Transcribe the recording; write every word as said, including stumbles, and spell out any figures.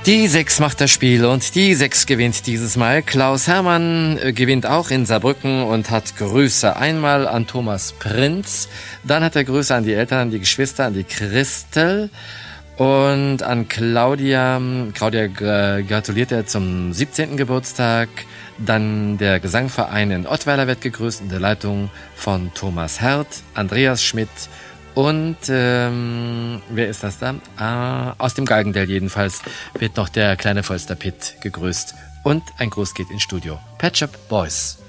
Die sechs macht das Spiel und die sechs gewinnt dieses Mal. Klaus Hermann äh, gewinnt auch in Saarbrücken und hat Grüße einmal an Thomas Prinz, dann hat er Grüße an die Eltern, an die Geschwister, an die Christel und an Claudia. Claudia äh, gratuliert er zum siebzehnten Geburtstag. Dann der Gesangverein in Ottweiler wird gegrüßt in der Leitung von Thomas Hert, Andreas Schmidt. Und ähm, wer ist das da? Ah, aus dem Galgendell jedenfalls wird noch der kleine Volster Pitt gegrüßt. Und ein Gruß geht ins Studio. Pet Shop Boys.